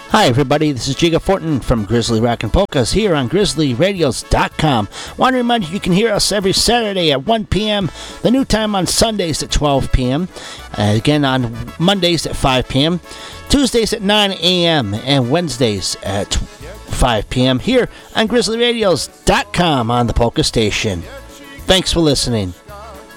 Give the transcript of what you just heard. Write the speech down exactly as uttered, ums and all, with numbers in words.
Hi everybody, this is Jiga Fortin from Grizzly Rockin' Polkas here on Grizzly Radios dot com. Want to remind you you can hear us every Saturday at one p.m., the new time on Sundays at twelve p.m., uh, again on Mondays at five p.m., Tuesdays at nine a.m., and Wednesdays at five p.m. here on Grizzly Radios dot com on the Polka Station. Thanks for listening.